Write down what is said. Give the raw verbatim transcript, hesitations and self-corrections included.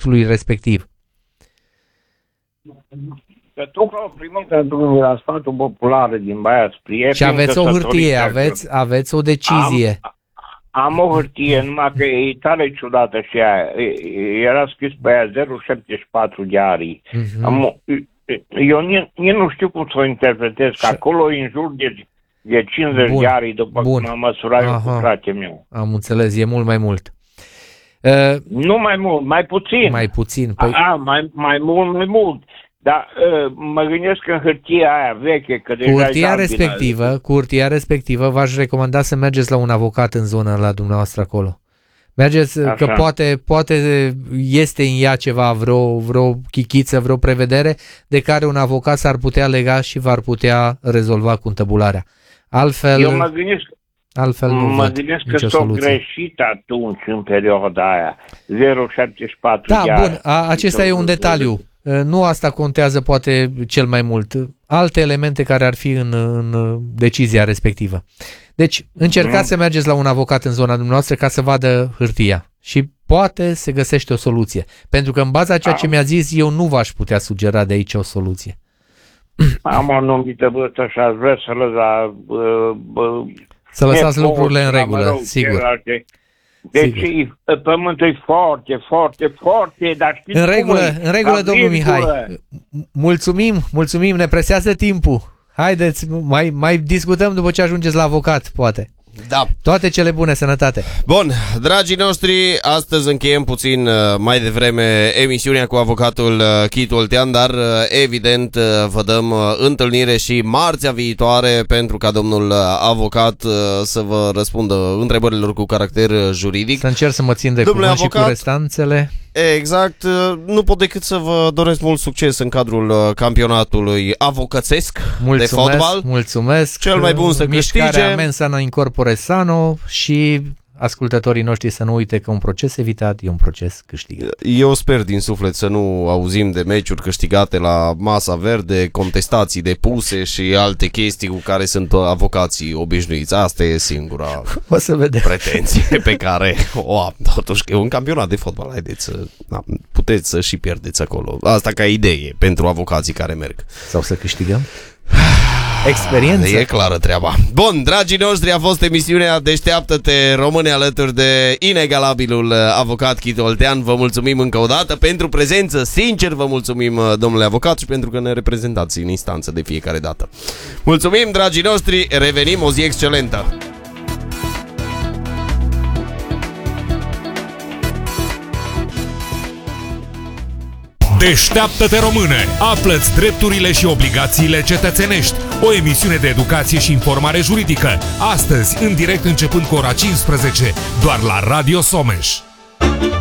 produsului respectiv. Că tocmai primăm drumul la sfatul popular din Baia Sprie. Și aveți o hârtie, aveți, aveți o decizie. Am, am o hârtie, numai că e tare ciudată și aia. Era scris pe aia zero șaptezeci și patru diarii. Uh-huh. Am, eu nici, nici nu știu cum să o interpretez, că acolo e în jur de, de cincizeci Bun. diarii după Bun. cum am măsurat eu cu fratele meu. Am înțeles, e mult mai mult. Uh, nu mai mult, mai puțin. Mai puțin. Păi... A, mai, mai mult, mai mult. Dar uh, mă gândesc că în hârtia aia veche, că deja cu hârtia respectivă, bine. cu hârtia respectivă, v-aș recomanda să mergeți la un avocat în zonă la dumneavoastră acolo. Mergeți, Așa. că poate, poate este în ea ceva, vreo, vreo chichiță, vreo prevedere de care un avocat s-ar putea lega și v-ar putea rezolva cu întăbularea. Altfel, Eu mă gândesc, altfel nu mă văd gândesc că nicio s-o soluție. greșit atunci în perioada aia. zero șaptezeci și patru Da, iar. bun, a, acesta e un detaliu. Nu asta contează poate cel mai mult. Alte elemente care ar fi în, în decizia respectivă. Deci, încercați mm. să mergeți la un avocat în zona dumneavoastră ca să vadă hârtia. Și poate se găsește o soluție. Pentru că în baza a ceea ce mi-a zis, eu nu v-aș putea sugera de aici o soluție. Am o anumită vârstă și aș vrea să lăsa... Uh, uh, să lăsați lucrurile în regulă, mă rog, sigur. celelalte. Deci sigur. Pământul e foarte, foarte, foarte, dar știți în regulă, cum e? în regulă, domnul virgulă. Mihai. Mulțumim, mulțumim, ne presează timpul. Haideți, mai, mai discutăm după ce ajungeți la avocat, poate. Da. Toate cele bune, sănătate. Bun, dragii noștri, astăzi încheiem puțin uh, mai devreme emisiunea cu avocatul uh, Chitu Oltean, dar uh, evident uh, vă dăm uh, întâlnire și marțea viitoare pentru ca domnul uh, avocat uh, să vă răspundă întrebărilor cu caracter uh, juridic. Să încerc să mă țin de Domnule cuvânt avocat, și cu restanțele. Exact, uh, nu pot decât să vă doresc mult succes în cadrul uh, campionatului avocățesc mulțumesc, de fotbal. Mulțumesc, Cel mai bun să câștige. Mișcarea mens sana in corpore sano și ascultătorii noștri să nu uite că un proces evitat e un proces câștigat. Eu sper din suflet să nu auzim de meciuri câștigate la masa verde, contestații depuse și alte chestii cu care sunt avocații obișnuiți. Asta e singura o să vedem. pretenție pe care o am. Totuși că e un campionat de fotbal, haideți să, na, puteți să și pierdeți acolo. Asta ca idee pentru avocații care merg. Sau să câștigăm? Experiență. E clară treaba. Bun, dragii noștri, a fost emisiunea Deșteaptă-te, rămâne alături de inegalabilul avocat Chitu Oltean. Vă mulțumim încă o dată pentru prezență. Sincer vă mulțumim, domnule avocat, și pentru că ne reprezentați în instanță de fiecare dată. Mulțumim, dragii noștri, revenim, o zi excelentă. Deșteaptă-te, române! Află-ți drepturile și obligațiile cetățenești. O emisiune de educație și informare juridică. Astăzi, în direct, începând cu ora cincisprezece, doar la Radio Someș.